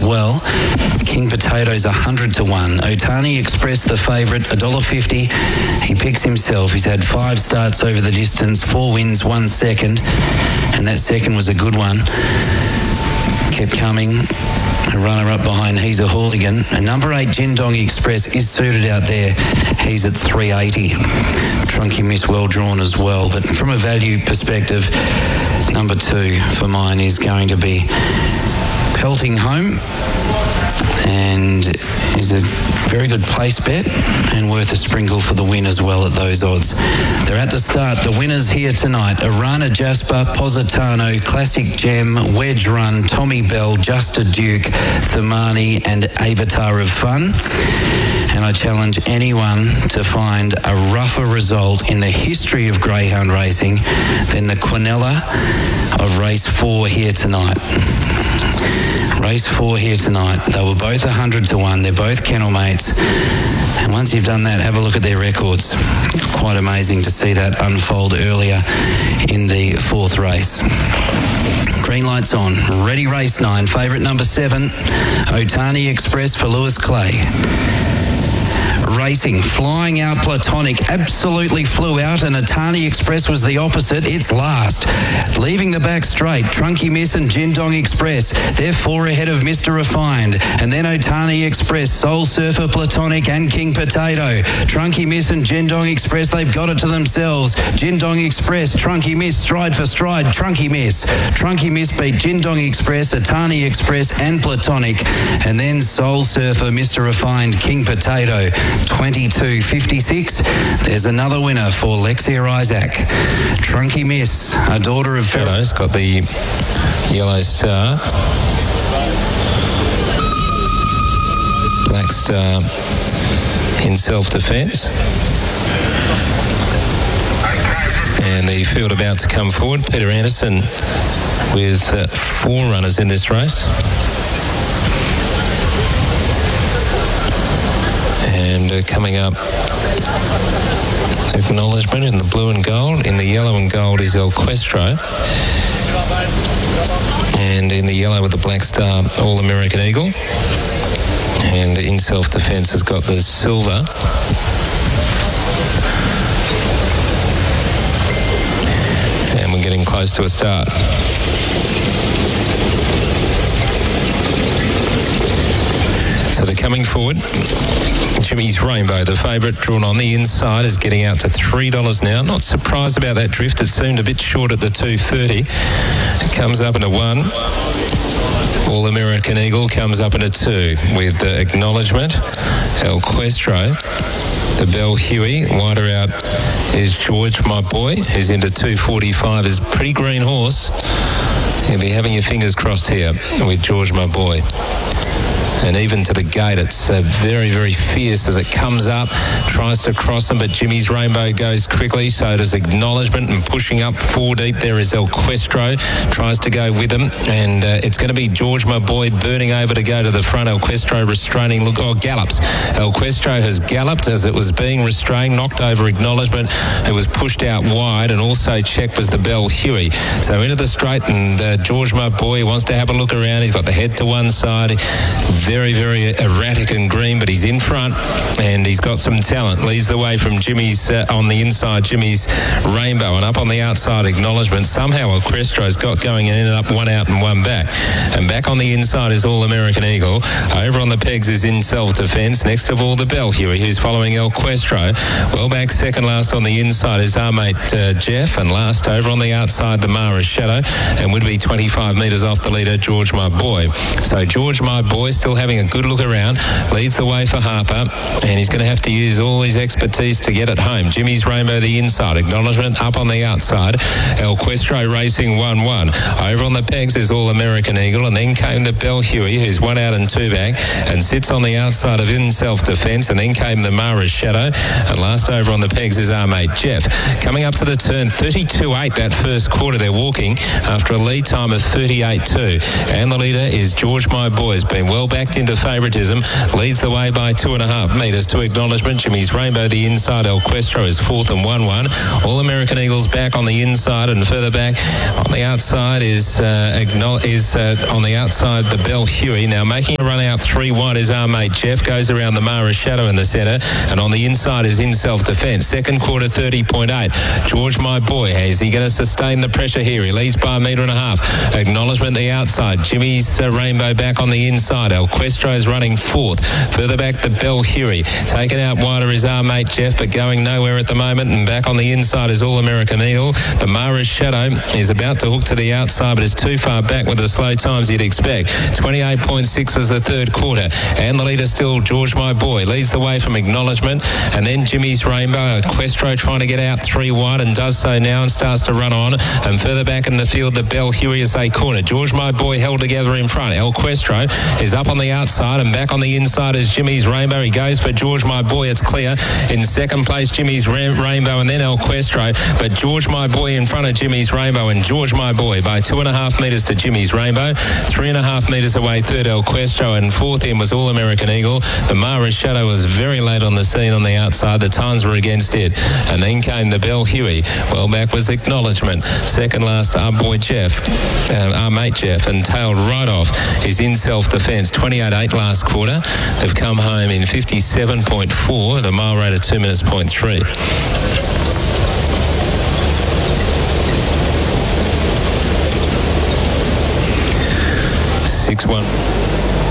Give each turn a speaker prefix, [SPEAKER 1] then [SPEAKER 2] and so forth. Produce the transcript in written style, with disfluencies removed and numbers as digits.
[SPEAKER 1] well. King Potato's 100 to 1. Otani Express, the favourite, $1.50. He picks himself. He's had 5 starts over the distance, 4 wins, 1 second, and that second was a good one. Kept coming. A runner-up behind He's a Hooligan. And number 8, Jindong Express, is suited out there. He's at 380. Trunky Miss well drawn as well. But from a value perspective, number 2 for mine is going to be Pelting Home. And is a very good place bet and worth a sprinkle for the win as well at those odds. They're at the start. The winners here tonight: Arana Jasper, Positano, Classic Gem, Wedge Run, Tommy Bell, Justa Duke, Thamani and Avatar of Fun. And I challenge anyone to find a rougher result in the history of greyhound racing than the Quinella of race 4 here tonight. Race 4 here tonight. They were both 100 to 1. They're both kennel mates. And once you've done that, have a look at their records. Quite amazing to see that unfold earlier in the 4th race. Green lights on. Ready, race 9. Favourite number 7, Otani Express for Lewis Clay. Racing, flying out Platonic, absolutely flew out, and Otani Express was the opposite. It's last. Leaving the back straight, Trunky Miss and Jindong Express. They're 4 ahead of Mr. Refined. And then Otani Express, Soul Surfer, Platonic and King Potato. Trunky Miss and Jindong Express, they've got it to themselves. Jindong Express, Trunky Miss, stride for stride, Trunky Miss. Trunky Miss beat Jindong Express, Otani Express and Platonic. And then Soul Surfer, Mr. Refined, King Potato. 22.56. There's another winner for Lexia Isaac. Trunky Miss, a daughter of
[SPEAKER 2] Pharaoh's got the yellow star. Black star in self-defence. And the field about to come forward. Peter Anderson with 4 runners in this race. And coming up, acknowledgement in the blue and gold. In the yellow and gold is El Questro. And in the yellow with the black star, All American Eagle. And in self-defence has got the silver. And we're getting close to a start. So they're coming forward. Jimmy's Rainbow, the favourite, drawn on the inside, is getting out to $3 now. Not surprised about that drift. It seemed a bit short at the 2.30. It comes up into 1. All American Eagle comes up into 2 with acknowledgement. El Questro, the Bell Huey. Wider out is George, my boy, who's into 2.45. Is a pretty green horse. You'll be having your fingers crossed here with George, my boy. And even to the gate, it's very, very fierce as it comes up, tries to cross them, but Jimmy's Rainbow goes quickly, so does acknowledgement, and pushing up 4 deep there is El Questro, tries to go with them, and it's going to be George, my boy, burning over to go to the front. El Questro restraining, gallops. El Questro has galloped as it was being restrained, knocked over acknowledgement, who was pushed out wide, and also checked was the Bell Huey. So into the straight, and George, my boy, wants to have a look around. He's got the head to one side. Very, very erratic and green, but he's in front and he's got some talent. Leads the way from Jimmy's on the inside, Jimmy's Rainbow, and up on the outside, acknowledgement. Somehow El Questro's got going and ended up 1 out and 1 back. And back on the inside is All American Eagle. Over on the pegs is In Self-Defence. Next of all, the Bell Huey, who's following El Questro. Well back second last on the inside is our mate Jeff, and last over on the outside, the Mara Shadow, and would be 25 metres off the leader, George, my boy. So George, my boy, still having a good look around, leads the way for Harper, and he's going to have to use all his expertise to get it home. Jimmy's Rainbow the inside, acknowledgement up on the outside. El Questro racing 1-1. Over on the pegs is All American Eagle, and then came the Bell Huey, who's 1 out and 2 back, and sits on the outside of In Self-Defence, and then came the Mara's Shadow, and last over on the pegs is our mate Jeff. Coming up to the turn, 32.8 that first quarter. They're walking after a lead time of 38.2, and the leader is George, my boy, has been well back backed into favouritism. Leads the way by 2.5 metres to Acknowledgement. Jimmy's Rainbow the inside. El Questro is fourth and 1-1. All American Eagles back on the inside, and further back on the outside is on the outside the Bell Huey. Now making a run out 3 wide is our mate Jeff. Goes around the Mara Shadow in the centre, and on the inside is In Self Defence. Second quarter 30.8. George My Boy, is he going to sustain the pressure here? He leads by 1.5 metres. Acknowledgement the outside. Jimmy's Rainbow back on the inside. El Questro is running fourth. Further back the Bell Huey. Taken out wider is our mate Jeff, but going nowhere at the moment, and back on the inside is All American Eagle. The Mara Shadow is about to hook to the outside, but is too far back with the slow times you'd expect. 28.6 was the third quarter, and the leader still George My Boy. Leads the way from Acknowledgement, and then Jimmy's Rainbow. Questro trying to get out 3 wide, and does so now, and starts to run on. And further back in the field, the Bell Huey as they corner. George My Boy held together in front. El Questro is up on the outside, and back on the inside is Jimmy's Rainbow. He goes for George My Boy. It's clear. In second place, Jimmy's Rainbow, and then El Questro. But George My Boy in front of Jimmy's Rainbow, and George My Boy by 2.5 metres to Jimmy's Rainbow. 3.5 metres away, third El Questro, and fourth in was All American Eagle. The Mara Shadow was very late on the scene on the outside. The times were against it. And then came the Bell Huey. Well back was Acknowledgement. Second last, our boy Jeff, our mate Jeff, and tailed right off is In Self Defence. 28.8 last quarter. They've come home in 57.4. The mile rate of 2 minutes, 0.3. 6-1.